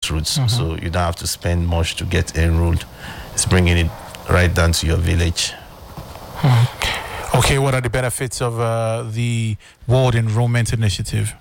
grassroots, so you don't have to spend much to get enrolled. It's bringing it right down to your village. Okay, what are the benefits of the World Enrollment Initiative?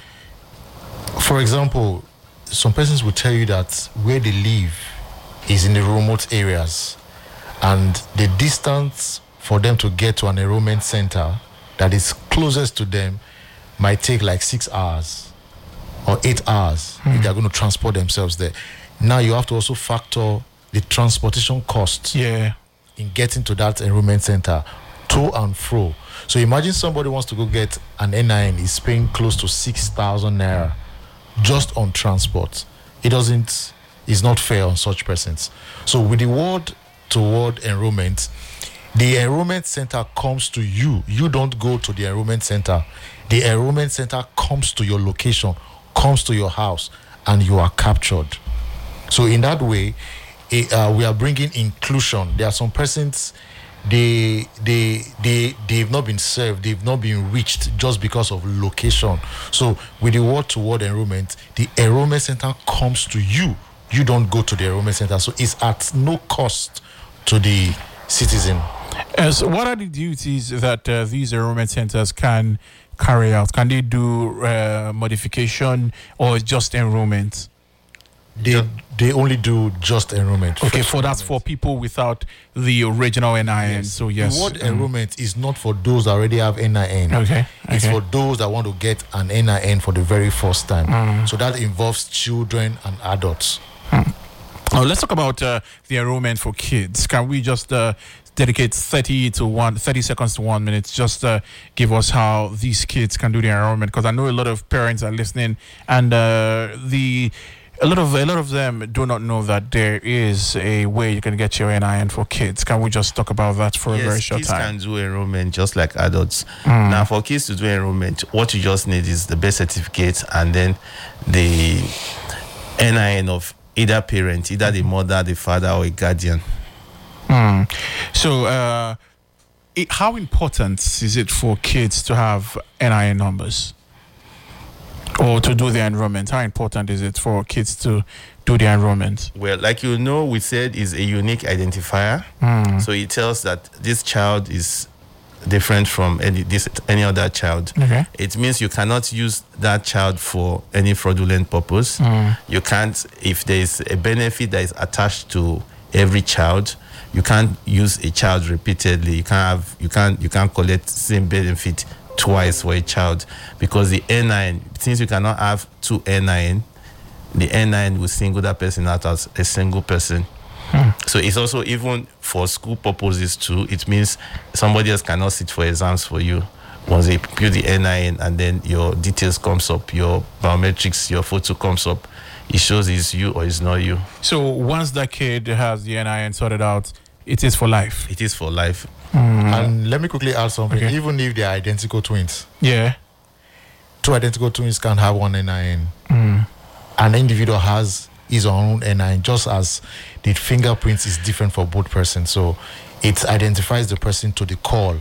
For example, some persons will tell you that where they live is in the remote areas, and the distance for them to get to an enrollment center that is closest to them might take like 6 hours or 8 hours if they're going to transport themselves there. Now you have to also factor the transportation costs Yeah. in getting to that enrollment center, to and fro. So imagine somebody wants to go get an NIN, is paying close to 6,000 naira just on transport. It's not fair on such persons. So with the word-to-word enrollment, the enrollment center comes to you. You don't go to the enrollment center. The enrollment center comes to your location, comes to your house, and you are captured. So in that way, we are bringing inclusion. There are some persons, they've not been served, they've not been reached just because of location. So with the word-to-word enrollment, the enrollment center comes to you. You don't go to the enrollment center. So it's at no cost to the citizen. So what are the duties that these enrollment centers can carry out? Can they do modification or just enrollment? They only do just enrollment. Okay, that's for people without the original NIN. Yes. So yes, the word enrollment is not for those that already have NIN. Okay. It's for those that want to get an NIN for the very first time. So that involves children and adults. Oh, let's talk about the enrollment for kids. Can we just dedicate 30 seconds to 1 minute? Just give us how these kids can do the enrollment, because I know a lot of parents are listening, and a lot of them do not know that there is a way you can get your NIN for kids. Can we just talk about that for a very short kids time? Kids can do enrollment just like adults. Now, for kids to do enrollment, what you just need is the birth certificate and then the NIN of either parent, either the mother, the father, or a guardian. So, how important is it for kids to have NIN numbers or to do the enrollment? How important is it for kids to do the enrollment? Well, like we said is a unique identifier. So it tells that this child is different from any other child. Okay. It means you cannot use that child for any fraudulent purpose. You can't, if there is a benefit that is attached to every child, you can't use a child repeatedly. You can't collect same benefit twice for a child, because the NIN, since you cannot have two NIN, the NIN will single that person out as a single person. So it's also, even for school purposes too, it means somebody else cannot sit for exams for you. Once they put the NIN and then your details comes up, your biometrics, your photo comes up, it shows it's you or it's not you. So once that kid has the NIN sorted out, it is for life. It is for life. And let me quickly add something. Okay. Even if they are identical twins, Yeah. two identical twins can have one NIN. An individual has his own NIN, just as the fingerprints is different for both persons. So it identifies the person to the call.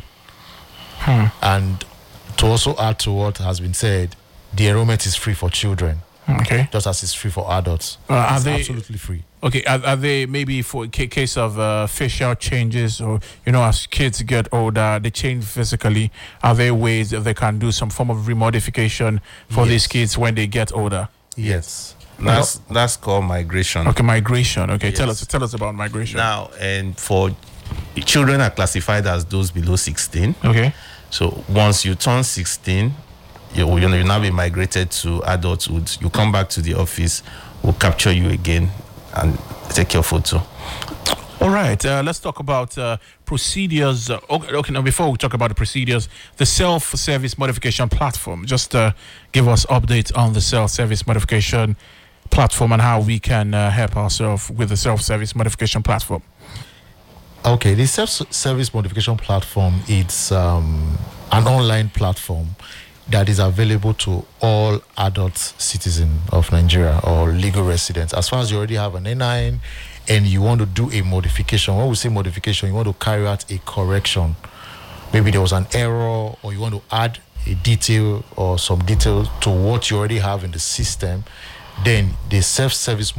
And to also add to what has been said, the enrollment is free for children, Okay. just as it's free for adults. Are It's they absolutely free. okay? Are they maybe for case of facial changes, or as kids get older, they change physically? Are there ways that they can do some form of remodification for these kids when they get older? Yes. That's called migration. Okay, migration. Okay, Yes. tell us about migration. Now, and for children are classified as those below 16. Okay. So once you turn 16, you now be migrated to adulthood. You come back to the office, we'll capture you again and take your photo. All right, let's talk about procedures. Okay, now before we talk about the procedures, the self-service modification platform. Just give us update on the self-service modification platform and how we can help ourselves with the self-service modification platform. Okay, the self-service modification platform, it's an online platform that is available to all adult citizens of Nigeria or legal residents. As far as you already have an NIN and you want to do a modification, when we say modification, you want to carry out a correction. Maybe there was an error, or you want to add a detail or some detail to what you already have in the system, then the self-service